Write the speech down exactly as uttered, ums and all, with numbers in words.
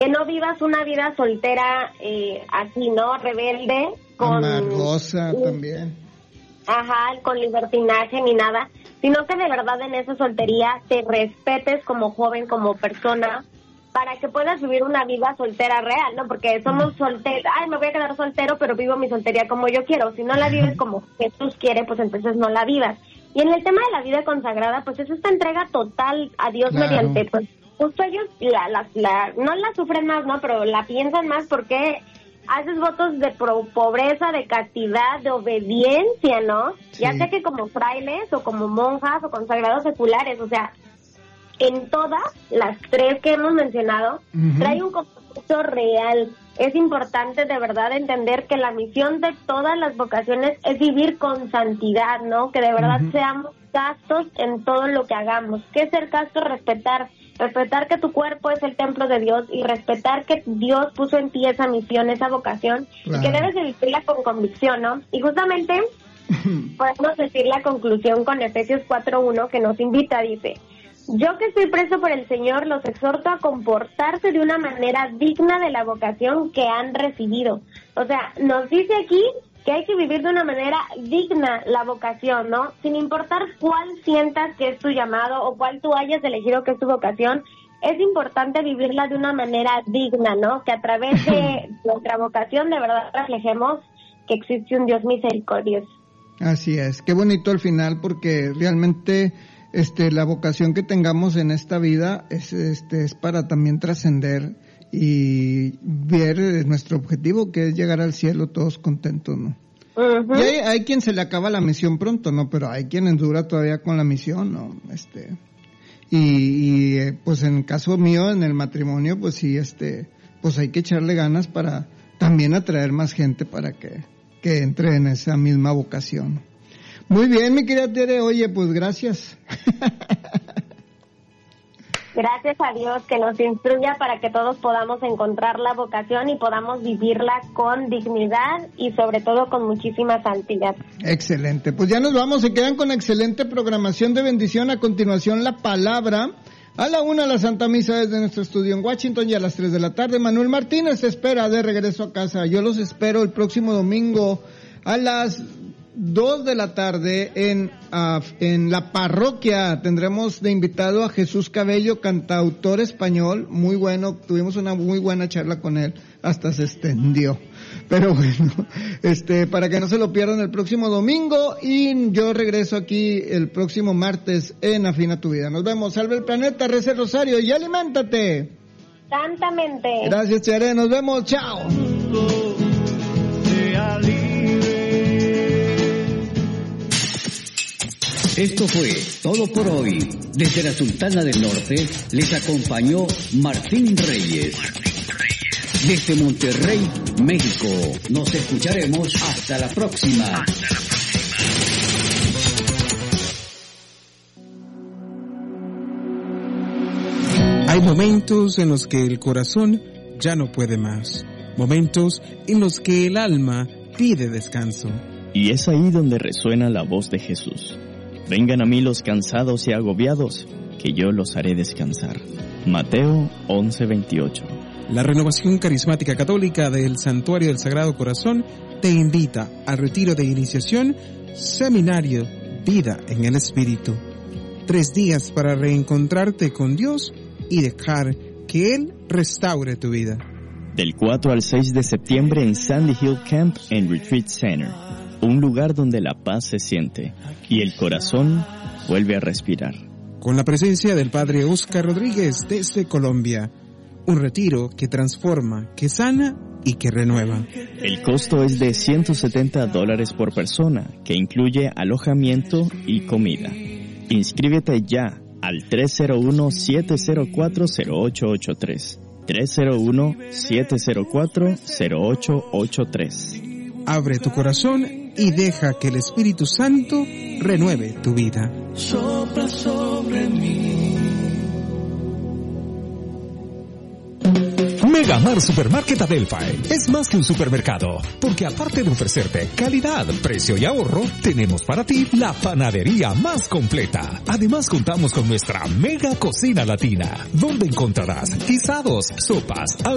que no vivas una vida soltera eh, así, ¿no? Rebelde. Con, amargosa también. Ajá, con libertinaje ni nada, sino que de verdad en esa soltería te respetes como joven, como persona, para que puedas vivir una vida soltera real, ¿no? Porque somos solteros, ay, me voy a quedar soltero, pero vivo mi soltería como yo quiero. Si no la vives como Jesús quiere, pues entonces no la vivas. Y en el tema de la vida consagrada, pues es esta entrega total a Dios, claro, mediante, pues, justo ellos la, la, la, no la sufren más, ¿no? Pero la piensan más porque haces votos de pro, pobreza, de castidad, de obediencia, ¿no? Sí. Ya sea que como frailes o como monjas o consagrados seculares, o sea, en todas las tres que hemos mencionado, uh-huh, trae un compromiso real. Es importante de verdad entender que la misión de todas las vocaciones es vivir con santidad, ¿no? Que de verdad uh-huh, seamos castos en todo lo que hagamos. ¿Qué es ser casto? Respetar. Respetar que tu cuerpo es el templo de Dios y respetar que Dios puso en ti esa misión, esa vocación, claro, y que debes de vivirla con convicción, ¿no? Y justamente podemos decir la conclusión con Efesios cuatro uno, que nos invita, dice: yo que estoy preso por el Señor, los exhorto a comportarse de una manera digna de la vocación que han recibido. O sea, nos dice aquí que hay que vivir de una manera digna la vocación, ¿no? Sin importar cuál sientas que es tu llamado o cuál tú hayas elegido que es tu vocación, es importante vivirla de una manera digna, ¿no? Que a través de nuestra vocación de verdad reflejemos que existe un Dios misericordioso. Así es, qué bonito al final, porque realmente este la vocación que tengamos en esta vida es este es para también trascender y ver nuestro objetivo, que es llegar al cielo todos contentos, ¿no? Uh-huh. Y hay, hay quien se le acaba la misión pronto, ¿no? Pero hay quien endura todavía con la misión, ¿no? Este y, y pues en el caso mío, en el matrimonio, pues sí, este pues hay que echarle ganas para también atraer más gente para que, que entre en esa misma vocación. Muy bien, mi querida Tere, oye, pues gracias. Gracias a Dios que nos instruya para que todos podamos encontrar la vocación y podamos vivirla con dignidad y sobre todo con muchísima santidad. Excelente, pues ya nos vamos, se quedan con excelente programación de bendición. A continuación la palabra, a la una la Santa Misa desde nuestro estudio en Washington y a las tres de la tarde Manuel Martínez se espera de regreso a casa. Yo los espero el próximo domingo a las dos de la tarde en uh, en la parroquia. Tendremos de invitado a Jesús Cabello, cantautor español, muy bueno, tuvimos una muy buena charla con él, hasta se extendió, pero bueno, este para que no se lo pierdan el próximo domingo, y yo regreso aquí el próximo martes en Afina tu Vida. Nos vemos, salve el planeta, reza el rosario y aliméntate santamente. Gracias, Tere, nos vemos, chao. Esto fue todo por hoy. Desde la Sultana del Norte les acompañó Martín Reyes. Desde Monterrey, México. Nos escucharemos hasta la próxima. Hay momentos en los que el corazón ya no puede más. Momentos en los que el alma pide descanso. Y es ahí donde resuena la voz de Jesús. Vengan a mí los cansados y agobiados, que yo los haré descansar. Mateo once veintiocho. La Renovación Carismática Católica del Santuario del Sagrado Corazón te invita al retiro de iniciación Seminario Vida en el Espíritu. Tres días para reencontrarte con Dios y dejar que Él restaure tu vida. Del cuatro al seis de septiembre en Sandy Hill Camp and Retreat Center. Un lugar donde la paz se siente y el corazón vuelve a respirar. Con la presencia del Padre Oscar Rodríguez desde Colombia. Un retiro que transforma, que sana y que renueva. El costo es de ciento setenta dólares por persona, que incluye alojamiento y comida. Inscríbete ya al tres cero uno, siete cero cuatro, cero ocho ocho tres. tres cero uno, siete cero cuatro, cero ocho ocho tres. Abre tu corazón y deja que el Espíritu Santo renueve tu vida. Sopla sobre mí. Megamar Supermarket Adelphi es más que un supermercado, porque aparte de ofrecerte calidad, precio y ahorro, tenemos para ti la panadería más completa. Además contamos con nuestra mega cocina latina, donde encontrarás guisados, sopas,